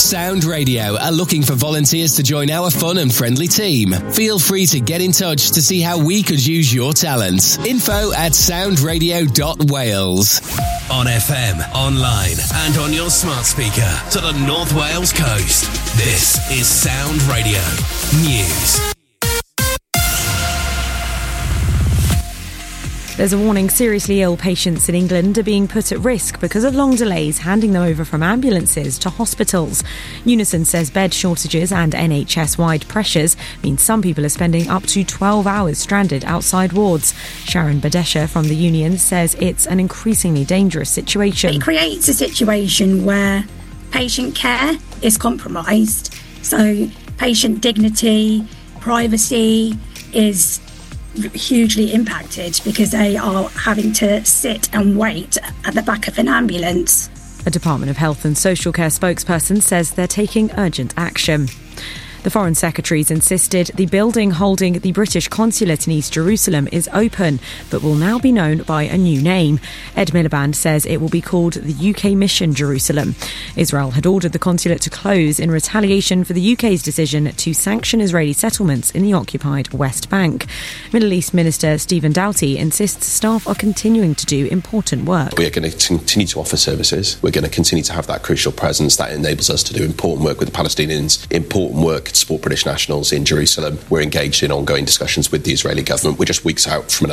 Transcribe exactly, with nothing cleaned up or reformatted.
Sound Radio are looking for volunteers to join our fun and friendly team. Feel free to get in touch to see how we could use your talents. Info at soundradio dot wales. On F M, online and on your smart speaker to the North Wales coast. This is Sound Radio News. There's a warning seriously ill patients in England are being put at risk because of long delays handing them over from ambulances to hospitals. Unison says bed shortages and N H S-wide pressures mean some people are spending up to twelve hours stranded outside wards. Sharon Badesha from the union says it's an increasingly dangerous situation. It creates a situation where patient care is compromised. So patient dignity, privacy is hugely impacted because they are having to sit and wait at the back of an ambulance. A Department of Health and Social Care spokesperson says they're taking urgent action. The Foreign Secretary's insisted the building holding the British consulate in East Jerusalem is open, but will now be known by a new name. Ed Miliband says it will be called the U K Mission Jerusalem. Israel had ordered the consulate to close in retaliation for the U K's decision to sanction Israeli settlements in the occupied West Bank. Middle East Minister Stephen Doughty insists staff are continuing to do important work. We are going to continue to offer services. We're going to continue to have that crucial presence that enables us to do important work with the Palestinians, important work to support British nationals in Jerusalem. We're engaged in ongoing discussions with the Israeli government. We're just weeks out from an